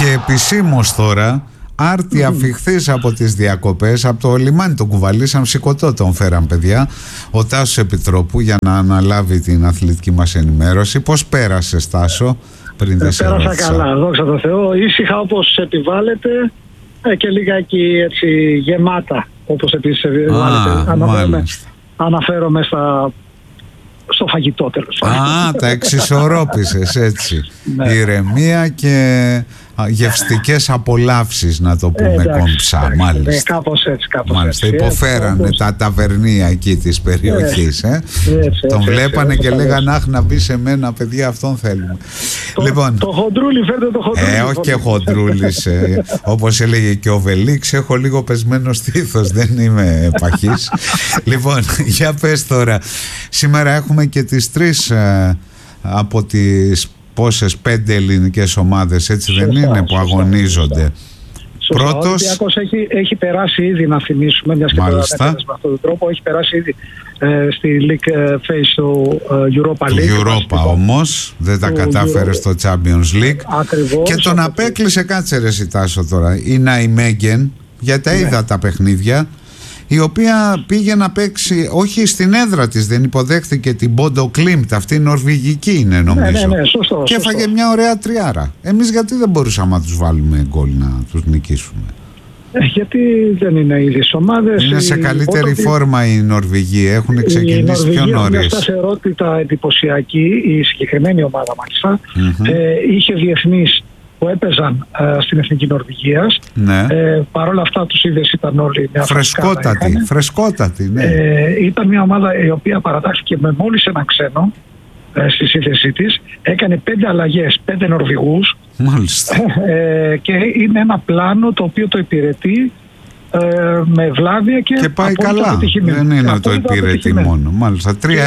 Και επισήμως τώρα, άρτη αφιχθείς από τις διακοπές, από το λιμάνι τον κουβαλήσαν, σηκωτό τον φέραν παιδιά, ο Τάσος Επιτρόπου, για να αναλάβει την αθλητική μας ενημέρωση. Πώς πέρασες, Τάσο, πριν δεν σε ρώτησα? Πέρασα καλά, δόξα τω Θεώ, ήσυχα όπως επιβάλλεται και λιγάκι έτσι γεμάτα όπως επίσης επιβάλλεται. Αναφέρομαι στο φαγητό, τέλος. Τα εξισορρόπησες έτσι. Ηρεμία και γευστικές απολαύσεις, να το πούμε κομψά. Μάλιστα. Κάπως έτσι. Μάλιστα, υποφέρανε τα ταβερνία εκεί της περιοχής. Τον βλέπανε και λέγανε αχ, να μπει σε μένα, παιδιά, αυτόν θέλουμε. Το χοντρούλι, φέρτε το χοντρούλι. Όχι και χοντρούλης, όπως έλεγε και ο Βελίξ, έχω λίγο πεσμένο στήθος, δεν είμαι παχής. Λοιπόν, για πες τώρα, σήμερα έχουμε και τις τρεις από τις πόσες 5 ελληνικές ομάδες, έτσι δεν είναι, που αγωνίζονται. Πρώτος... Ο Ολυμπιακός έχει περάσει ήδη, να θυμίσουμε, μιας και τώρα με αυτόν τον τρόπο, έχει περάσει ήδη στη League Phase του Europa League. Του Europa όμως, δεν τα κατάφερε στο Champions League. Ακριβώς. Και τον απέκλεισε, κάτσε ρε Σιτάσο τώρα, η Ναϊμέγγεν, γιατί είδα τα παιχνίδια, η οποία πήγε να παίξει, όχι στην έδρα της, δεν υποδέχθηκε την Bodo Glimt, αυτή η νορβηγική είναι νομίζω. Ναι, σωστό. Και έφαγε μια ωραία τριάρα. Εμείς γιατί δεν μπορούσαμε να τους βάλουμε γκολ να τους νικήσουμε? Γιατί δεν είναι οι ίδιες ομάδες. Είναι σε καλύτερη φόρμα οι Νορβηγοί, έχουν ξεκινήσει πιο νωρίς. Μια σταθερότητα εντυπωσιακή, η συγκεκριμένη ομάδα μάλιστα, είχε διεθνείς που έπαιζαν στην Εθνική Νορβηγίας. Ναι. Παρ' όλα αυτά τους είδες, ήταν όλοι μια φρεσκότατη, ναι. Ήταν μια ομάδα η οποία παρατάχθηκε με μόλις ένα ξένο στη σύνθεσή της, έκανε 5 αλλαγές, 5 Νορβηγούς. Μάλιστα. Και είναι ένα πλάνο το οποίο το υπηρετεί με ευλάβεια και πάει καλά. Δεν είναι το υπηρετεί μόνο. Μάλιστα, 3-1.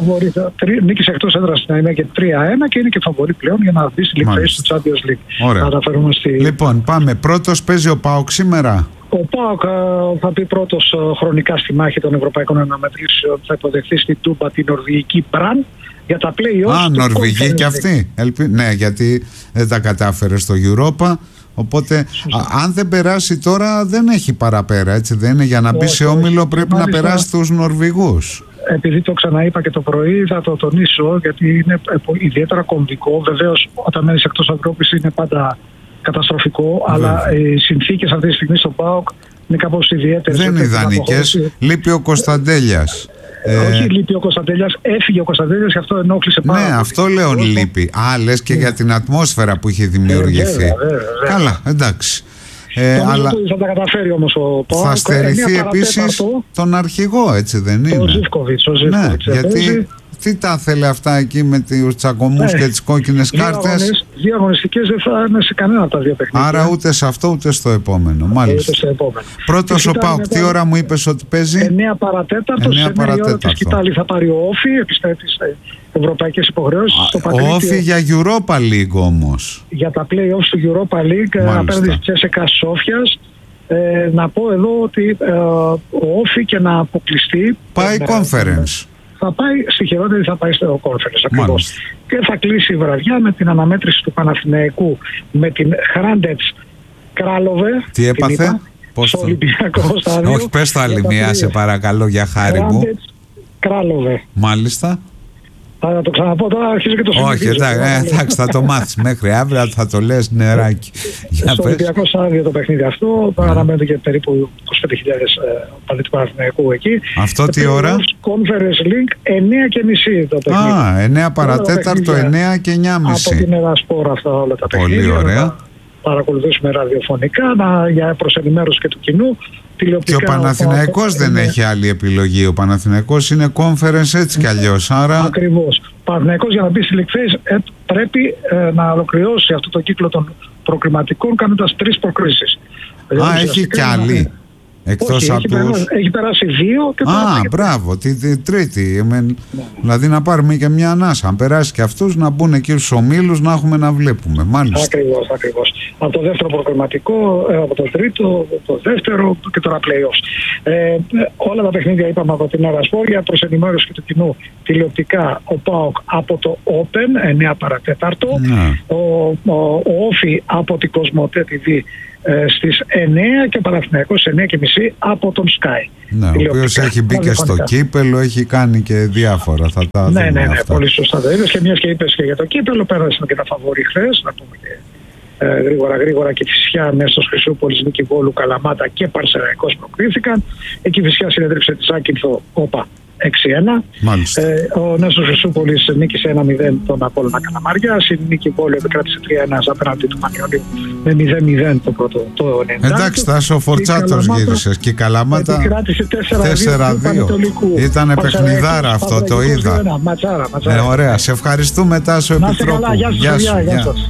Νίκησε εκτός έδρας στην ΑΕΜΕ και 3-1 και είναι και φαβορί πλέον για να μπει στη League Phase του Champions League. Ωραία. Λοιπόν, πάμε. Πρώτος παίζει ο ΠΑΟΚ σήμερα. Ο ΠΑΟΚ θα πει πρώτος χρονικά στη μάχη των Ευρωπαϊκών Αναμετρήσεων. Θα υποδεχθεί στην Τούμπα την νορβηγική Μπραν για τα play-offs. Νορβηγοί κι αυτοί. Ναι, γιατί δεν τα κατάφερε στο Europa. Οπότε, αν δεν περάσει τώρα, δεν έχει παραπέρα, έτσι δεν είναι? Για να μπει σε όμιλο πρέπει να περάσει τους Νορβηγούς. Επειδή το ξαναείπα και το πρωί, θα το τονίσω, γιατί είναι ιδιαίτερα κομβικό. Βεβαίως, όταν μένεις εκτός Ευρώπης είναι πάντα καταστροφικό, αλλά οι συνθήκες αυτή τη στιγμή στο ΠΑΟΚ είναι κάπως ιδιαίτερες. Δεν είναι ιδανικές. Λείπει ο Κωνσταντέλιας. Όχι, λείπει ο Κωνσταντέλιας, έφυγε ο Κωνσταντέλιας και αυτό ενόχλησε πάρα πολύ. Ναι, αυτό λέω λείπει. Λες και για την ατμόσφαιρα που έχει δημιουργηθεί. Βέβαια. Καλά, εντάξει. Αλλά θα τα καταφέρει όμως ο ΠΑΟΚ. Θα στερηθεί επίσης τον αρχηγό, έτσι δεν είναι? Ο Ζίβκοβιτς. Ναι, γιατί τι τα θέλει αυτά εκεί με τους τσακωμούς και τις κόκκινες κάρτες? Δύο αγωνιστικές δεν θα είναι σε κανένα από τα δύο παιχνίδια. Άρα ούτε σε αυτό ούτε στο επόμενο. Μάλιστα. Πρώτος ο ΠΑΟΚ, τι ώρα μου είπες ότι παίζει? 9 παρατέταρτο. Σε 9 ώρα τη σκητάλη θα πάρει ο Όφι, επιστρέφει σε ευρωπαϊκές υποχρεώσεις. Ο Όφι για Europa League όμως. Για τα play-offs του Europa League απέναντι στη Τσέσεκα Σόφιας. Να πω εδώ ότι ο Όφι και να αποκλειστεί πάει conference. Θα πάει στη χειρότερη, θα πάει στο conference ακριβώς. Και θα κλείσει η βραδιά με την αναμέτρηση του Παναθηναϊκού με την Χράντετς Κράλοβε. Τι έπαθε? Στο Ολυμπιακό στάδιο. Όχι, πες το άλλη μία σε παρακαλώ, για χάρη μου. Χράντετς Κράλοβε. Μάλιστα. Θα το ξαναπώ τώρα, αρχίζω και το συνεχίζω. Όχι, εντάξει, θα το μάθεις μέχρι αύριο, θα το λες νεράκι. Στο Ολυμπιακό στάδιο το παιχνίδι αυτό, παραμένουν και περίπου 25.000 παδί του Παναθηναϊκού εκεί. Αυτό τι ώρα? Conference League, 9:30 το παιχνίδι. 9 παρατέταρτο, 9 και 9:30. Από την Ερασπόρα αυτά όλα τα παιχνίδια. Πολύ ωραία. Παρακολουθήσουμε ραδιοφωνικά για προς ενημέρωση και του κοινού. Και ο Παναθηναϊκός δεν έχει άλλη επιλογή. Ο Παναθηναϊκός είναι conference έτσι κι αλλιώς. Άρα... Ακριβώς. Ο Παναθηναϊκός για να μπει στη League Phase πρέπει να ολοκληρώσει αυτό το κύκλο των προκριματικών κάνοντας 3 προκρίσεις. Έχει κι άλλη. Εκτός όχι, από έχει περάσει 2 και τώρα. Μπράβο, τη τρίτη. Δηλαδή να πάρουμε και μια ανάσα. Αν περάσει και αυτούς, να μπουν εκεί στους ομίλους, να έχουμε να βλέπουμε. Μάλιστα. Ακριβώς. Από το δεύτερο προκριματικό, από το τρίτο, το δεύτερο και τώρα play-offs. Όλα τα παιχνίδια είπαμε από την Araspor. Για προς ενημέρωση και του κοινού, τηλεοπτικά ο ΠΑΟΚ από το Open 9 παρατέταρτο. Ο Όφι από την Κοσμοτέ TV στις 9 και ο Παναθηναϊκός στις 9:30 από τον Sky. Ναι, ο οποίος έχει μπει και στο κύπελο, έχει κάνει και διάφορα. Θα τα δούμε. Ναι, πολύ σωστά το είδες. Και μιας και είπες και για το κύπελο, πέρασαν και τα φαβορί χθες, να πούμε και γρήγορα και Κηφισιά μέσα στο Χρυσούπολης, Νίκη Βόλου, Καλαμάτα και Πανσεραϊκός προκρίθηκαν. Η Κηφισιά συνέδριψε τη Σάκυνθο, 6-1. Ο Νέστος Χρυσούπολης νίκησε 1-0 τον Απόλλωνα Καλαμάρια. Η Νίκη Βόλου επικράτησε 3-1 απέναντι του Πανιωνίου με 0-0 το πρώτο το 90. Εντάξει, Τάσο, ο Φορτσάτος γύρισες και η Καλαμάτα επικράτησε 4-2. Ήταν παιχνιδάρα αυτό, το είδα. Ματσάρα. Ωραία, σε ευχαριστούμε, Τάσο Επιτρόπου. Γεια σας.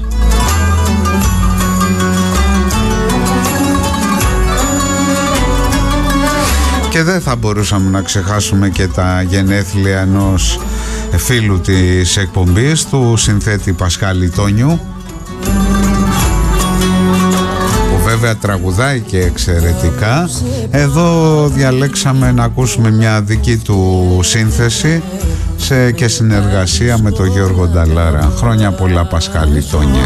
Και δεν θα μπορούσαμε να ξεχάσουμε και τα γενέθλια ενός φίλου της εκπομπής, του συνθέτη Πασχάλη Τόνιου, που βέβαια τραγουδάει και εξαιρετικά. Εδώ διαλέξαμε να ακούσουμε μια δική του σύνθεση και συνεργασία με τον Γιώργο Νταλάρα. Χρόνια πολλά, Πασχάλη Τόνιε.